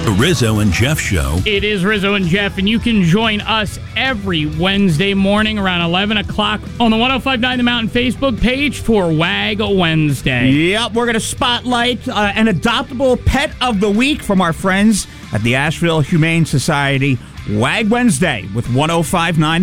The Rizzo and Jeff Show. It is Rizzo and Jeff, and you can join us every Wednesday morning around 11 o'clock on the 105.9 The Mountain Facebook page for WAG Wednesday. Yep, we're going to spotlight an adoptable pet of the week from our friends at the Asheville Humane Society. WAG Wednesday with 105.9